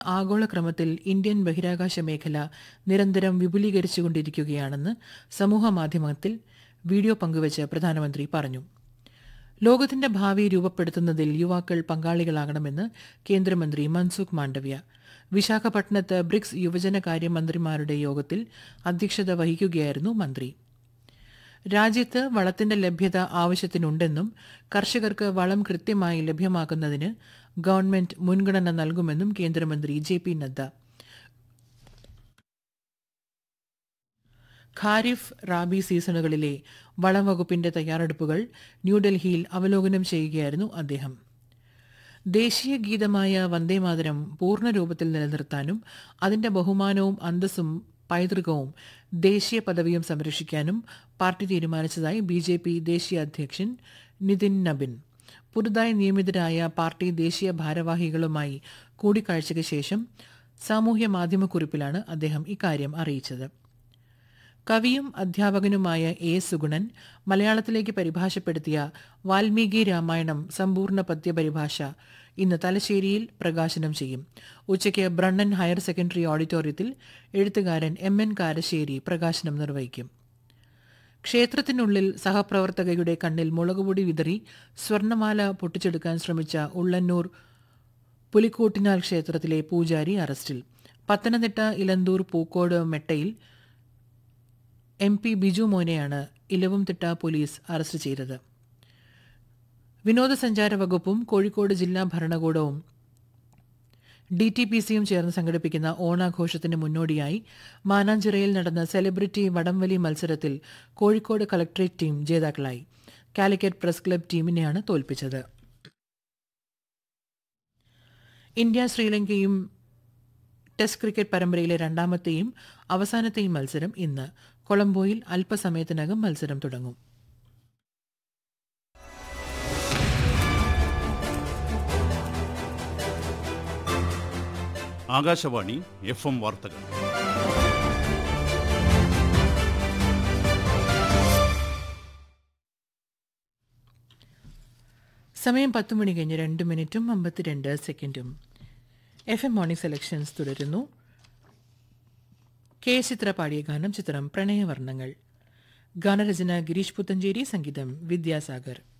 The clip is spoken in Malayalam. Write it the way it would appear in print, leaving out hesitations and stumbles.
ആഗോളക്രമത്തിൽ ഇന്ത്യൻ ബഹിരാകാശ മേഖല നിരന്തരം വിപുലീകരിച്ചുകൊണ്ടിരിക്കുകയാണെന്ന് സമൂഹമാധ്യമത്തിൽ വീഡിയോ പങ്കുവച്ച് പ്രധാനമന്ത്രി പറഞ്ഞു. ലോകത്തിന്റെ ഭാവി രൂപപ്പെടുത്തുന്നതിൽ യുവാക്കൾ പങ്കാളികളാകണമെന്ന് കേന്ദ്രമന്ത്രി മൻസുഖ് മാണ്ഡവ്യ വിശാഖപട്ടണത്ത് ബ്രിക്സ് യുവജനകാര്യമന്ത്രിമാരുടെ യോഗത്തിൽ അധ്യക്ഷത വഹിക്കുകയായിരുന്നു മന്ത്രി. രാജ്യത്ത് വളത്തിന്റെ ലഭ്യത ആവശ്യത്തിനുണ്ടെന്നും കർഷകർക്ക് വളം കൃത്യമായി ലഭ്യമാക്കുന്നതിന് ഗവൺമെന്റ് മുൻഗണന നൽകുമെന്നും കേന്ദ്രമന്ത്രി ജെ.പി. നദ്ദ ഖാരിഫ് റാബി സീസണുകളിലെ വളം വകുപ്പിന്റെ തയ്യാറെടുപ്പുകൾ ന്യൂഡൽഹിയിൽ അവലോകനം ചെയ്യുകയായിരുന്നു അദ്ദേഹം. ദേശീയ ഗീതമായ വന്ദേമാതരം പൂർണ്ണരൂപത്തിൽ നിലനിർത്താനും അതിന്റെ ബഹുമാനവും അന്തസ്സും പൈതൃകവും ദേശീയ പദവിയും സംരക്ഷിക്കാനും പാർട്ടി തീരുമാനിച്ചതായി ബി.ജെ.പി. ദേശീയ അധ്യക്ഷൻ നിതിൻ നബിൻ പുതുതായി നിയമിതരായ പാർട്ടി ദേശീയ ഭാരവാഹികളുമായി കൂടിക്കാഴ്ചയ്ക്ക് ശേഷം സാമൂഹ്യ മാധ്യമക്കുറിപ്പിലാണ് അദ്ദേഹം ഇക്കാര്യം അറിയിച്ചത്. കവിയും അധ്യാപകനുമായ എ. സുഗുണൻ മലയാളത്തിലേക്ക് പരിഭാഷപ്പെടുത്തിയ വാൽമീകി രാമായണം സമ്പൂർണ്ണ പദ്യപരിഭാഷ ഇന്ന് തലശ്ശേരിയിൽ പ്രകാശനം ചെയ്യും. ഉച്ചയ്ക്ക് ബ്രണ്ണൻ ഹയർ സെക്കൻഡറി ഓഡിറ്റോറിയത്തിൽ എഴുത്തുകാരൻ എം.എൻ. കാരശ്ശേരി പ്രകാശനം നിർവഹിക്കും. ക്ഷേത്രത്തിനുള്ളിൽ സഹപ്രവർത്തകയുടെ കണ്ണിൽ മുളകുപൊടി വിതറി സ്വർണമാല പൊട്ടിച്ചെടുക്കാൻ ശ്രമിച്ച ഉള്ളന്നൂർ പുലിക്കോട്ടിനാൽ ക്ഷേത്രത്തിലെ പൂജാരി അറസ്റ്റിൽ. Pathanamthitta Elanthoor Pookode മെട്ടയിൽ MP. Biju മോനെയാണ് Elavumthitta police arrest ചെയ്തത്. വിനോദസഞ്ചാര വകുപ്പും കോഴിക്കോട് ജില്ലാ ഭരണകൂടവും DTPCയും ചേർന്ന് സംഘടിപ്പിക്കുന്ന ഓണാഘോഷത്തിന് മുന്നോടിയായി മാനാഞ്ചിറയിൽ നടന്ന സെലിബ്രിറ്റി വടംവലി മത്സരത്തിൽ കോഴിക്കോട് കളക്ടറേറ്റ് ടീം ജേതാക്കളായി. കാലിക്കറ്റ് പ്രസ് ക്ലബ് ടീമിനെയാണ് തോൽപ്പിച്ചത്. ഇന്ത്യ ശ്രീലങ്കയും ടെസ്റ്റ് ക്രിക്കറ്റ് പരമ്പരയിലെ രണ്ടാമത്തെയും അവസാനത്തെയും മത്സരം ഇന്ന്. കൊളംബോയിൽ അല്പസമയത്തിനകം മത്സരം തുടങ്ങും. ആകാശവാണി FM വാർത്തകൾ. സമയം 10 മണി കഴിഞ്ഞ് 2 മിനിറ്റും 52 സെക്കൻഡും. FM മോർണിംഗ് സെലക്ഷൻസ് തുടരുന്നു. കെ. ചിത്ര പാടിയ ഗാനം. ചിത്രം പ്രണയവർണ്ണങ്ങൾ. ഗാനരചന ഗിരീഷ് പുത്തഞ്ചേരി, സംഗീതം വിദ്യാസാഗർ.